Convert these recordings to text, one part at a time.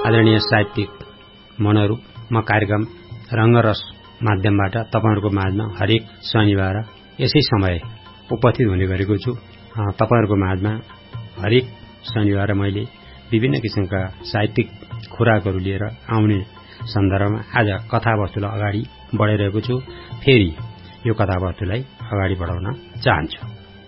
आदरणीय साहित्यिक मनहरू, म कार्यक्रम रंगरस माध्यमबाट तपाईहरुको माझमा हरेक शनिबार यसै समय उपस्थित हुने गरेको छु। तपाईहरुको माझमा हरेक शनिबार मैले विभिन्न किसिमका साहित्यिक खुराकहरू लिएर आउने सन्दर्भमा आज कथावस्तुलाई अगाडि बढाइरहेको छु। फेरि यो कथावस्तुलाई अगाडि बढाउन चाहन्छु।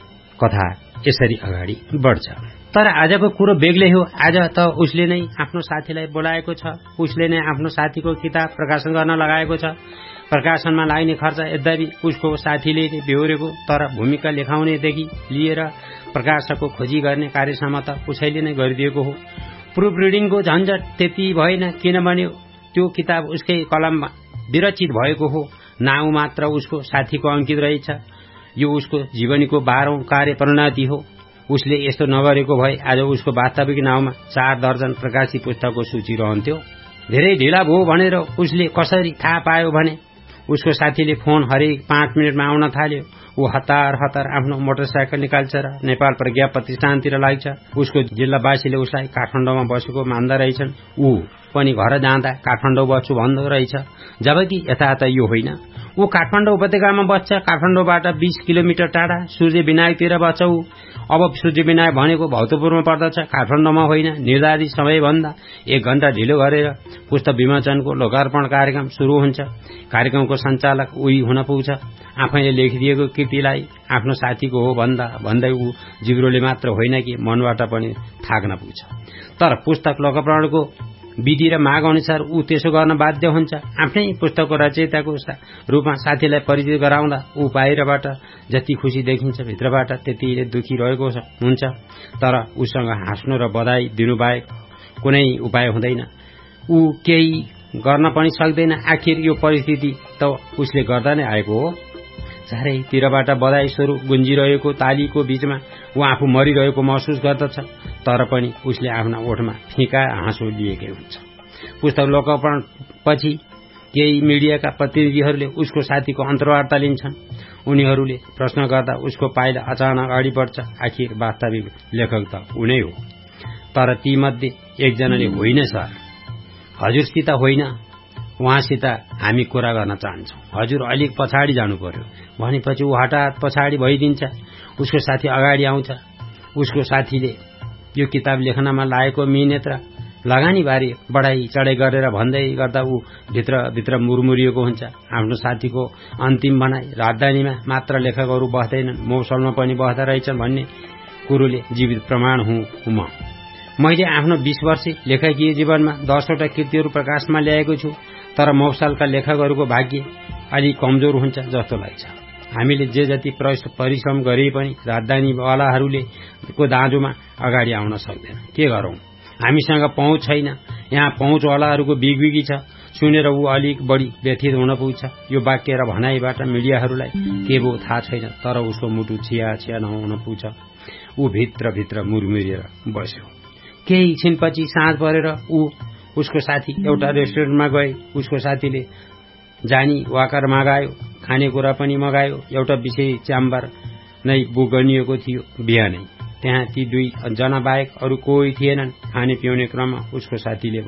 कथा यसरी अगाडि बढ्छ। तर आजको कुरो बेग्लै हो। आज त उसले नै आफ्नो साथीलाई बोलाएको छ। उसले नै आफ्नो साथीको किताब प्रकाशन गर्न लगाएको छ। प्रकाशनमा लाग्ने खर्च यद्यपि उसको साथीले नै बेहोरेको, तर भूमिका लेखाउनेदेखि लिएर प्रकाशकको खोजी गर्ने कार्यसम्म त उसैले नै गरिदिएको हो। प्रुफ रिडिङको झन्झट त्यति भएन, किनभने त्यो किताब उसकै कलममा विरचित भएको हो। नाउँ मात्र उसको साथीको अंकित रहेछ। यो उसको जीवनीको 12औं कार्य परिणति हो। उसले यस्तो नगरेको भए आज उसको वास्तविक नाउँमा 4 दर्जन प्रकाशित पुस्तकको सूची रहन्थ्यो। धेरै ढिला भयो भनेर उसले कसरी थाहा पायो भने उसको साथीले फोन हरेक 5 मिनेटमा आउन थाल्यो। ऊ हतार आफ्नो मोटरसाइकल निकाल्छ र नेपाल प्रज्ञा प्रतिष्ठानतिर लाग्छ। उसको जिल्लावासीले उसलाई काठमाडौँमा बसेको मान्दा रहेछन्। ऊ पनि घर जाँदा काठमाडौँ बस्छु भन्दो रहेछ, जबकि यथार्थ यो होइन। ऊ काठमाडौँ उपत्यकामा बस्छ। काठमाडौँबाट 20 किलोमिटर टाढा सूर्य विनायकतिर बस्छ। ऊ अब सूर्य विनायक भनेको भक्तपुरमा पर्दछ, काठमाडौँमा होइन। निर्धारित समयभन्दा 1 घण्टा ढिलो गरेर पुस्तक विमोचनको लोकार्पण कार्यक्रम शुरू हुन्छ। कार्यक्रमको सञ्चालक उही हुन पुग्छ। आफैले लेखिदिएको कृतिलाई आफ्नो साथीको हो भन्दै ऊ जिब्रोले मात्र होइन कि मनबाट पनि थाक्न पुग्छ। तर पुस्तक लोकार्पणको विधि र माग अनुसार ऊ त्यसो गर्न बाध्य हुन्छ। आफ्नै पुस्तकको रचयिताको रूपमा साथीलाई परिचय गराउँदा ऊ बाहिरबाट जति खुशी देखिन्छ, भित्रबाट त्यति दुखी रहेको हुन्छ। तर उसँग हाँस्नु र बधाई दिनु बाहेक कुनै उपाय हुँदैन। ऊ केही गर्न पनि सक्दैन। आखिर यो परिस्थिति त उसले गर्दा नै आएको हो। चारैतिरबाट बधाई स्वरूप गुन्जिरहेको तालीको बीचमा ऊ आफू मरिरहेको महसुस गर्दछ। तर पनि उसले आफ्ना ओठमा फिका हाँसो लिएकै हुन्छ। पुस्तक लोकार्पण पछि केही मिडियाका प्रतिनिधिहरूले उसको साथीको अन्तर्वार्ता लिन्छन्। उनीहरूले प्रश्न गर्दा उसको पाइला अचानक अगाडि बढ्छ। आखिर वास्तविक लेखक त उनै हो। तर तीमध्ये एकजनाले होइन सर, हजुरसित होइन, उहाँसित हामी कुरा गर्न चाहन्छौँ। हजुर अलिक पछाडि जानु पर्यो भनेपछि ऊ हठात पछाडि भइदिन्छ। उसको साथी अगाडि आउँछ। उसको साथीले यो किताब लेखनमा लागेको मिहिनेत र लगानीबारे बढाई चढाई गरेर भन्दै गर्दा ऊ भित्र मुरमुरिएको हुन्छ। आफ्नो साथीको अन्तिम भनाई राजधानीमा मात्र लेखकहरू बस्दैनन्, मौसलमा पनि बस्दा रहेछन् भन्ने कुरोले जीवित प्रमाण हुँ म। मैले आफ्नो 20 वर्षे लेखकीय जीवनमा 10वटा कृतिहरू प्रकाशमा ल्याएको छु। तर मौसलका लेखकहरूको भाग्य अलि कमजोर हुन्छ जस्तो लाग्छ। हामीले जे जति परिश्रम गरे पनि राजधानीवालाहरूले को दाँजोमा अगाडि आउन सक्दैन। के गरौं, हामीसँग पहुँच छैन। यहाँ पहुँचवालाहरूको बिगबिगी छ। सुनेर ऊ अलिक बढी व्यथित हुन पुग्छ। यो वाक्य र भनाइबाट मिडियाहरूलाई के भो थाहा छैन, तर उसको मुटु छिया नहुन पुग्छ। ऊ भित्र मुरमुरिएर बस्यो। केही एकछिनपछि साँझ परेर उसको साथी एउटा रेस्टुरेन्टमा गए। उसको साथीले जानी वाकर मगायो, खानेकुरा पनि मगायो। एउटा विशेष च्याम्बर नै बुक गरिएको थियो। बिहानै त्यहाँ ती 2 जना बाहेक अरू कोही थिएनन्। खाने पिउने क्रममा उसको साथीले